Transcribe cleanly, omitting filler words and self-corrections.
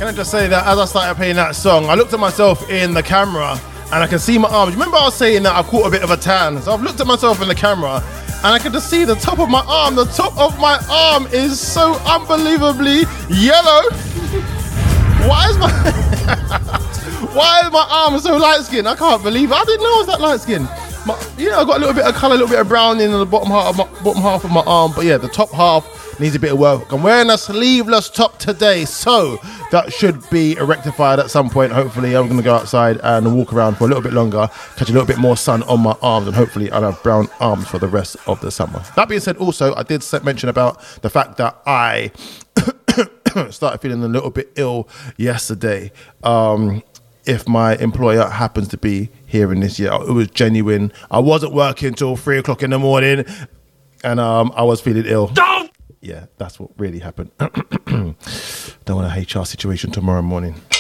I just say that as I started playing that song, I looked at myself in the camera and I can see my arms. Remember I was saying that I caught a bit of a tan? So I've looked at myself in the camera and I can just see the top of my arm. The top of my arm is so unbelievably yellow. Why is my arm so light skinned? I can't believe it. I didn't know I was that light skinned. I got a little bit of colour, a little bit of brown in the bottom half of my arm. But yeah, the top half needs a bit of work. I'm wearing a sleeveless top today, so that should be rectified at some point. Hopefully, I'm going to go outside and walk around for a little bit longer, catch a little bit more sun on my arms, and hopefully I'll have brown arms for the rest of the summer. That being said, also, I did mention about the fact that I started feeling a little bit ill yesterday. If my employer happens to be hearing this, yeah, it was genuine. I wasn't working till 3 o'clock in the morning, and I was feeling ill. Don't! Yeah, that's what really happened. Don't want a HR situation tomorrow morning.